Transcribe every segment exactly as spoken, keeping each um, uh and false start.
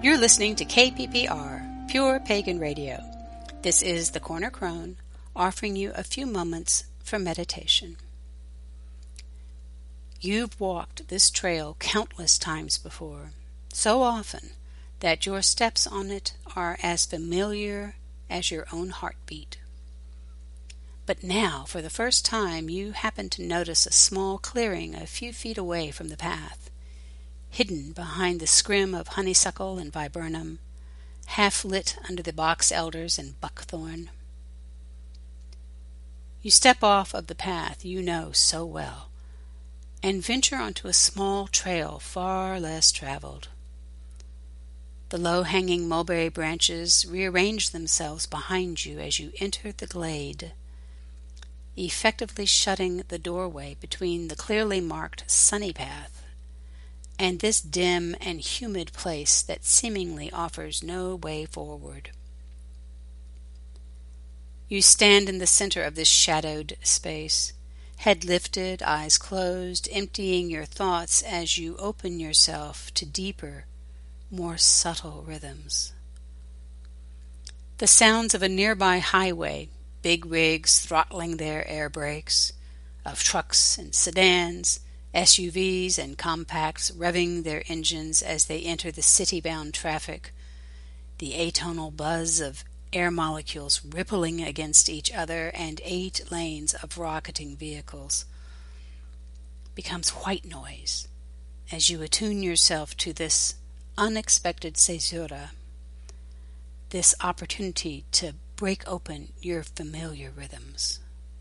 You're listening to K P P R, Pure Pagan Radio. This is the Corner Crone, offering you a few moments for meditation. You've walked this trail countless times before, so often that your steps on it are as familiar as your own heartbeat. But now, for the first time, you happen to notice a small clearing a few feet away from the path, hidden behind the scrim of honeysuckle and viburnum, half lit under the box elders and buckthorn. You step off of the path you know so well, and venture onto a small trail far less traveled. The low-hanging mulberry branches rearrange themselves behind you as you enter the glade, effectively shutting the doorway between the clearly marked sunny path and this dim and humid place that seemingly offers no way forward. You stand in the center of this shadowed space, head lifted, eyes closed, emptying your thoughts as you open yourself to deeper, more subtle rhythms. The sounds of a nearby highway, big rigs throttling their air brakes, of trucks and sedans, S U Vs and compacts revving their engines as they enter the city-bound traffic, the atonal buzz of air molecules rippling against each other, and eight lanes of rocketing vehicles becomes white noise as you attune yourself to this unexpected caesura, this opportunity to break open your familiar rhythms.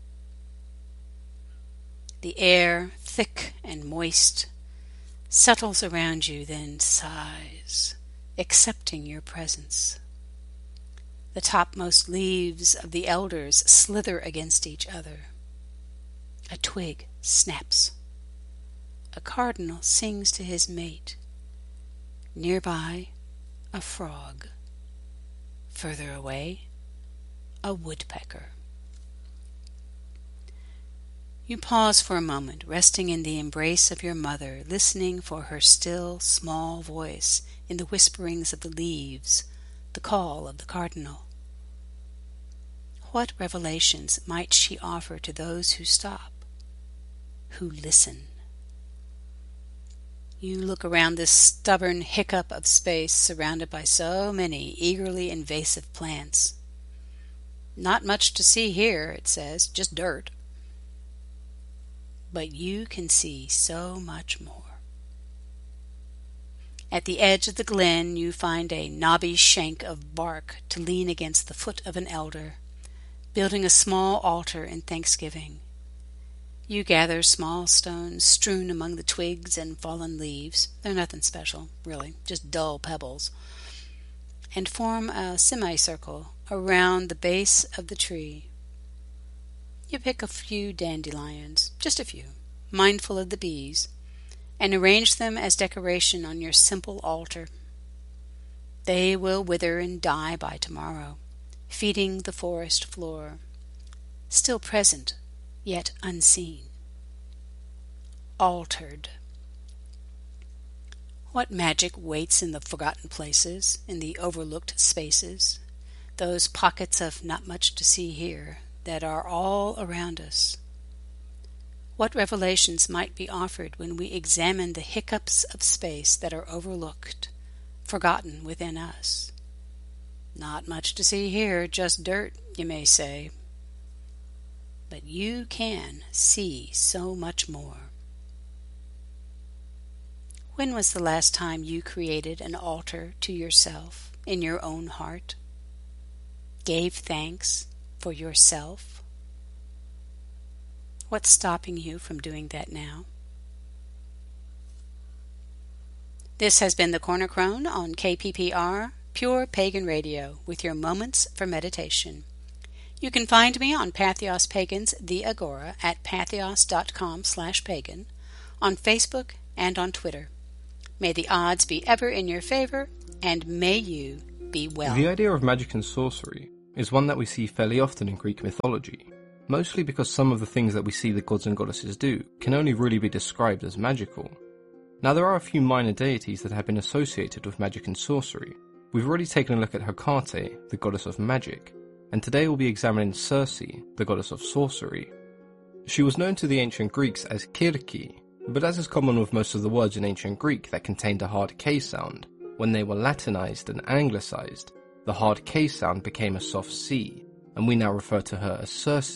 The air, thick and moist, settles around you, then sighs, accepting your presence. The topmost leaves of the elders slither against each other. A twig snaps. A cardinal sings to his mate. Nearby, a frog. Further away, a woodpecker. You pause for a moment, resting in the embrace of your mother, listening for her still, small voice in the whisperings of the leaves, the call of the cardinal. What revelations might she offer to those who stop, who listen? You look around this stubborn hiccup of space surrounded by so many eagerly invasive plants. Not much to see here, it says, just dirt. But you can see so much more. At the edge of the glen you find a knobby shank of bark to lean against the foot of an elder, building a small altar in thanksgiving. You gather small stones strewn among the twigs and fallen leaves, they're nothing special, really, just dull pebbles, and form a semicircle around the base of the tree. You pick a few dandelions, just a few, mindful of the bees, and arrange them as decoration on your simple altar. They will wither and die by tomorrow, feeding the forest floor, still present, yet unseen. Altered. What magic waits in the forgotten places, in the overlooked spaces, those pockets of not much to see here, that are all around us? What revelations might be offered when we examine the hiccups of space that are overlooked, forgotten within us? Not much to see here, just dirt, you may say. But you can see so much more. When was the last time you created an altar to yourself in your own heart? Gave thanks for yourself? What's stopping you from doing that now? This has been the Corner Crone on K P P R, Pure Pagan Radio, with your moments for meditation. You can find me on Patheos Pagans The Agora at patheos.com slash pagan, on Facebook and on Twitter. May the odds be ever in your favor, and may you be well. The idea of magic and sorcery is one that we see fairly often in Greek mythology, mostly because some of the things that we see the gods and goddesses do can only really be described as magical. Now there are a few minor deities that have been associated with magic and sorcery. We've already taken a look at Hecate, the goddess of magic, and today we'll be examining Circe, the goddess of sorcery. She was known to the ancient Greeks as Kirke, but as is common with most of the words in ancient Greek that contained a hard K sound, when they were Latinized and Anglicized, the hard K sound became a soft C, and we now refer to her as Circe.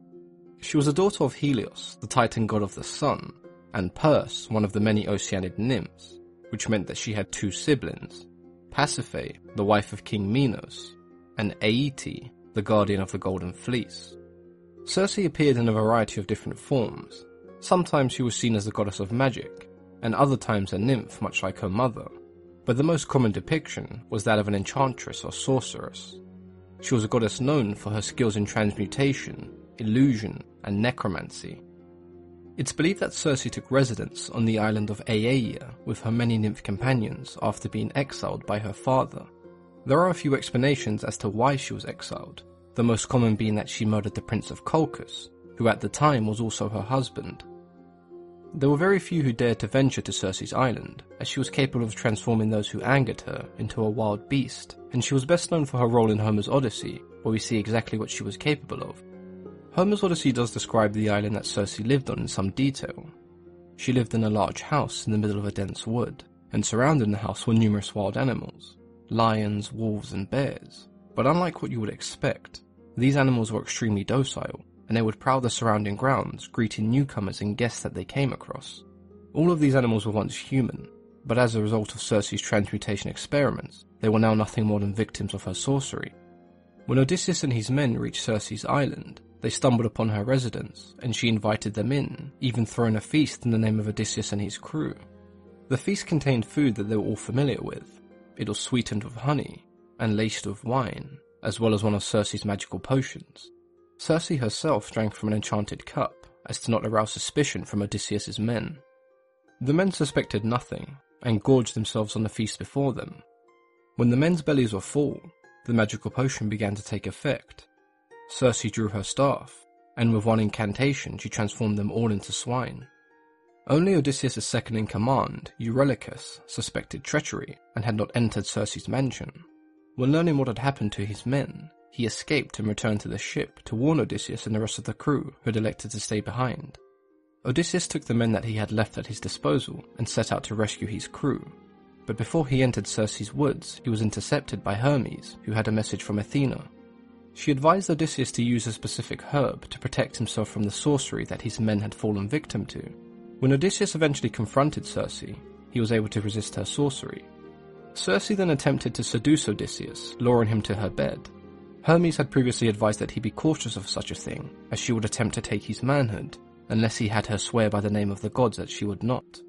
She was a daughter of Helios, the Titan god of the sun, and Perse, one of the many Oceanid nymphs, which meant that she had two siblings, Pasiphae, the wife of King Minos, and Aete, the guardian of the Golden Fleece. Circe appeared in a variety of different forms. Sometimes she was seen as the goddess of magic, and other times a nymph much like her mother, but the most common depiction was that of an enchantress or sorceress. She was a goddess known for her skills in transmutation, illusion, and necromancy. It's believed that Circe took residence on the island of Aiaia with her many nymph companions after being exiled by her father. There are a few explanations as to why she was exiled, the most common being that she murdered the Prince of Colchis, who at the time was also her husband. There were very few who dared to venture to Circe's island, as she was capable of transforming those who angered her into a wild beast, and she was best known for her role in Homer's Odyssey, where we see exactly what she was capable of. Homer's Odyssey does describe the island that Circe lived on in some detail. She lived in a large house in the middle of a dense wood, and surrounding the house were numerous wild animals, lions, wolves, and bears. But unlike what you would expect, these animals were extremely docile, and they would prowl the surrounding grounds, greeting newcomers and guests that they came across. All of these animals were once human, but as a result of Circe's transmutation experiments, they were now nothing more than victims of her sorcery. When Odysseus and his men reached Circe's island, they stumbled upon her residence, and she invited them in, even throwing a feast in the name of Odysseus and his crew. The feast contained food that they were all familiar with. It was sweetened with honey, and laced with wine, as well as one of Circe's magical potions. Circe herself drank from an enchanted cup, as to not arouse suspicion from Odysseus's men. The men suspected nothing, and gorged themselves on the feast before them. When the men's bellies were full, the magical potion began to take effect. Circe drew her staff, and with one incantation she transformed them all into swine. Only Odysseus' second-in-command, Eurylochus, suspected treachery, and had not entered Circe's mansion. When learning what had happened to his men, he escaped and returned to the ship to warn Odysseus and the rest of the crew who had elected to stay behind. Odysseus took the men that he had left at his disposal and set out to rescue his crew, but before he entered Circe's woods, he was intercepted by Hermes, who had a message from Athena. She advised Odysseus to use a specific herb to protect himself from the sorcery that his men had fallen victim to. When Odysseus eventually confronted Circe, he was able to resist her sorcery. Circe then attempted to seduce Odysseus, luring him to her bed. Hermes had previously advised that he be cautious of such a thing, as she would attempt to take his manhood, unless he had her swear by the name of the gods that she would not.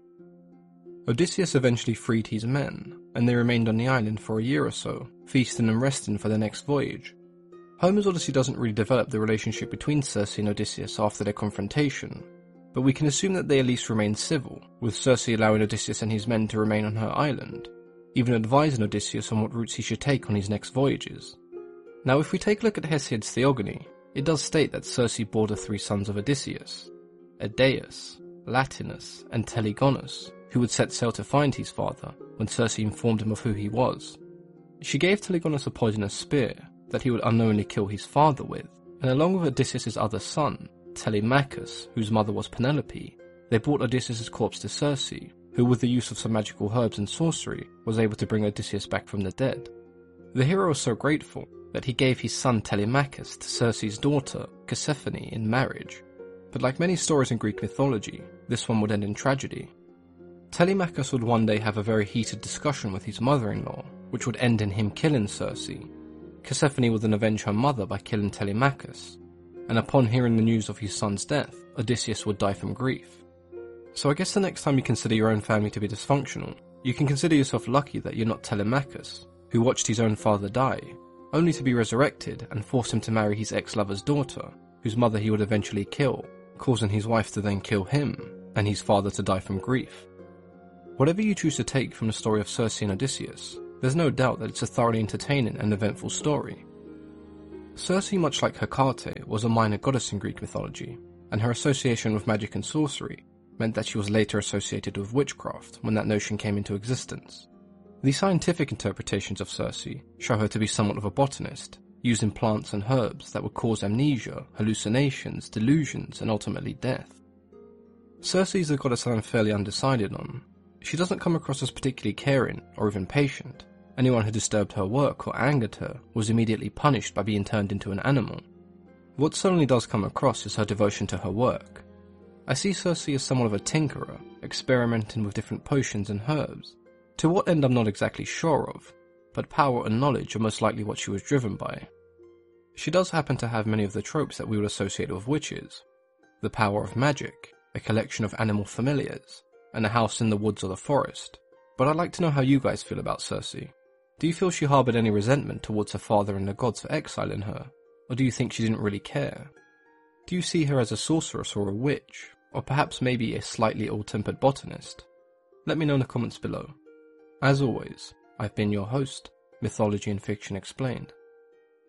Odysseus eventually freed his men, and they remained on the island for a year or so, feasting and resting for their next voyage. Homer's Odyssey doesn't really develop the relationship between Circe and Odysseus after their confrontation, but we can assume that they at least remained civil, with Circe allowing Odysseus and his men to remain on her island, even advising Odysseus on what routes he should take on his next voyages. Now if we take a look at Hesiod's Theogony, it does state that Circe bore the three sons of Odysseus, Edeus, Latinus, and Telegonus, who would set sail to find his father when Circe informed him of who he was. She gave Telegonus a poisonous spear that he would unknowingly kill his father with, and along with Odysseus' other son, Telemachus, whose mother was Penelope, they brought Odysseus' corpse to Circe, who with the use of some magical herbs and sorcery was able to bring Odysseus back from the dead. The hero was so grateful that he gave his son Telemachus to Circe's daughter, Persephone, in marriage. But like many stories in Greek mythology, this one would end in tragedy. Telemachus would one day have a very heated discussion with his mother-in-law, which would end in him killing Circe. Persephone would then avenge her mother by killing Telemachus, and upon hearing the news of his son's death, Odysseus would die from grief. So I guess the next time you consider your own family to be dysfunctional, you can consider yourself lucky that you're not Telemachus, who watched his own father die, only to be resurrected and force him to marry his ex-lover's daughter, whose mother he would eventually kill, causing his wife to then kill him, and his father to die from grief. Whatever you choose to take from the story of Circe and Odysseus, there's no doubt that it's a thoroughly entertaining and eventful story. Circe, much like Hecate, was a minor goddess in Greek mythology, and her association with magic and sorcery meant that she was later associated with witchcraft when that notion came into existence. The scientific interpretations of Circe show her to be somewhat of a botanist, using plants and herbs that would cause amnesia, hallucinations, delusions, and ultimately death. Circe is a goddess I'm fairly undecided on. She doesn't come across as particularly caring or even patient. Anyone who disturbed her work or angered her was immediately punished by being turned into an animal. What certainly does come across is her devotion to her work. I see Circe as somewhat of a tinkerer, experimenting with different potions and herbs. To what end I'm not exactly sure of, but power and knowledge are most likely what she was driven by. She does happen to have many of the tropes that we would associate with witches. The power of magic, a collection of animal familiars, and a house in the woods or the forest. But I'd like to know how you guys feel about Circe. Do you feel she harboured any resentment towards her father and the gods for exiling her? Or do you think she didn't really care? Do you see her as a sorceress or a witch? Or perhaps maybe a slightly ill-tempered botanist? Let me know in the comments below. As always, I've been your host, Mythology and Fiction Explained.